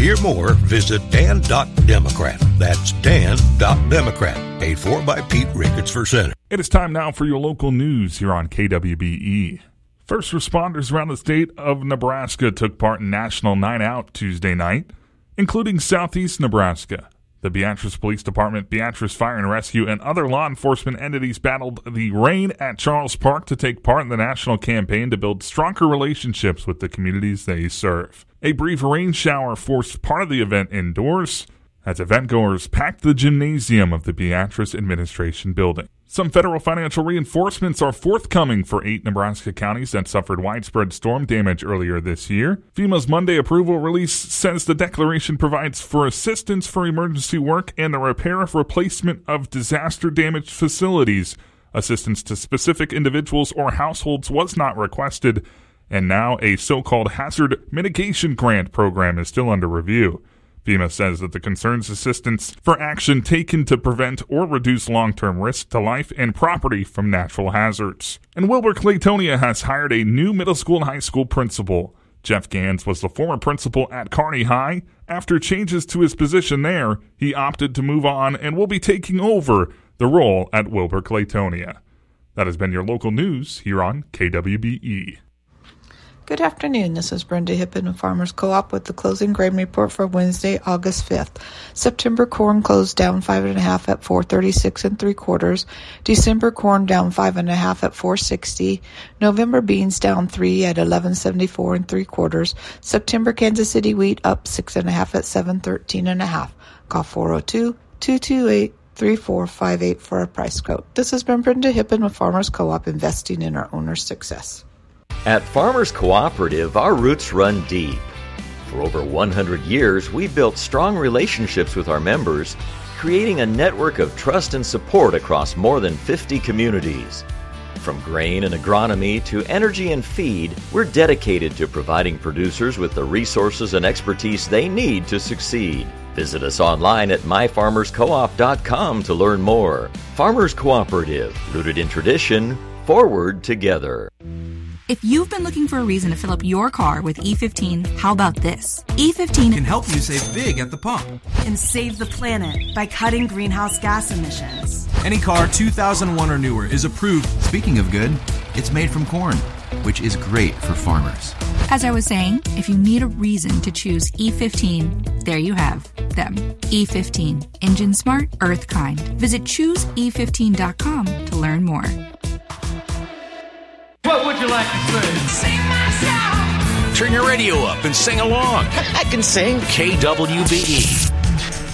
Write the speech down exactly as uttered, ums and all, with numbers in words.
hear more, visit dan dot democrat. That's dan dot democrat. Paid for by Pete Ricketts for Senate. It is time now for your local news here on K W B E. First responders around the state of Nebraska took part in National Night Out Tuesday night, including Southeast Nebraska. The Beatrice Police Department, Beatrice Fire and Rescue, and other law enforcement entities battled the rain at Charles Park to take part in the national campaign to build stronger relationships with the communities they serve. A brief rain shower forced part of the event indoors, as eventgoers packed the gymnasium of the Beatrice Administration Building. Some federal financial reinforcements are forthcoming for eight Nebraska counties that suffered widespread storm damage earlier this year. FEMA's Monday approval release says the declaration provides for assistance for emergency work and the repair of replacement of disaster-damaged facilities. Assistance to specific individuals or households was not requested, and now a so-called hazard mitigation grant program is still under review. FEMA says that the concerns assistance for action taken to prevent or reduce long-term risk to life and property from natural hazards. And Wilber-Claytonia has hired a new middle school and high school principal. Jeff Gans was the former principal at Kearney High. After changes to his position there, he opted to move on and will be taking over the role at Wilber-Claytonia. That has been your local news here on K W B E. Good afternoon. This is Brenda Hippen of Farmers Co-op with the closing grain report for Wednesday, August fifth. September corn closed down five and a half at four thirty-six and three quarters. December corn down five and a half at four sixty. November beans down three at eleven seventy-four and three quarters. September Kansas City wheat up six and a half at seven thirteen and a half. Call four oh two, two two eight, three four five eight for a price quote. This has been Brenda Hippen with Farmers Co-op, investing in our owners' success. At Farmers Cooperative, our roots run deep. For over one hundred years, we've built strong relationships with our members, creating a network of trust and support across more than fifty communities. From grain and agronomy to energy and feed, we're dedicated to providing producers with the resources and expertise they need to succeed. Visit us online at my farmers co op dot com to learn more. Farmers Cooperative, rooted in tradition, forward together. If you've been looking for a reason to fill up your car with E fifteen, how about this? E fifteen can help you save big at the pump and save the planet by cutting greenhouse gas emissions. Any car two thousand one or newer is approved. Speaking of good, it's made from corn, which is great for farmers. As I was saying, if you need a reason to choose E fifteen, there you have them. E fifteen. Engine smart, earth kind. Visit choose e fifteen dot com to learn more. What would you like to say? Sing my song. Turn your radio up and sing along. I can sing. K W B E.